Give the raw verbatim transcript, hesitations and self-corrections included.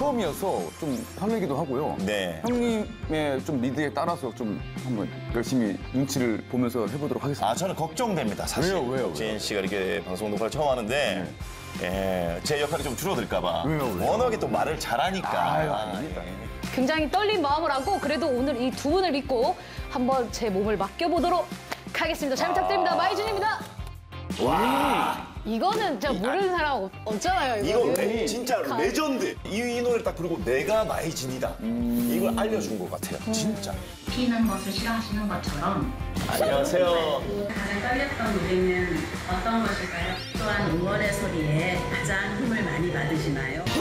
처음이어서 좀 설레기도 하고요. 네. 형님의 좀 리드에 따라서 좀 한번 열심히 눈치를 보면서 해보도록 하겠습니다. 아, 저는 걱정됩니다, 사실. 왜요, 왜요, 왜요? 지인 씨가 이렇게 방송 녹화를 처음 하는데, 예, 제 역할이 좀 줄어들까봐. 왜요, 왜요? 워낙에 또 말을 잘하니까. 아유, 아닙니다. 예. 굉장히 떨린 마음을 안고 그래도 오늘 이 두 분을 믿고 한번 제 몸을 맡겨보도록 하겠습니다. 잘 부탁드립니다. 마이준입니다. 와, 이거는 진짜 모르는 사람 없- 없잖아요. 이거 이거는. 레, 진짜 가- 레전드. 이, 이 노래를 딱 부르고 내가 마이진이다. 이걸 알려준 것 같아요, 진짜. 피는 것을 싫어하시는 것처럼 안녕하세요. 가장 떨렸던 노래는 어떤 것일까요? 또한 응원의 소리에 가장 힘을 많이 받으시나요?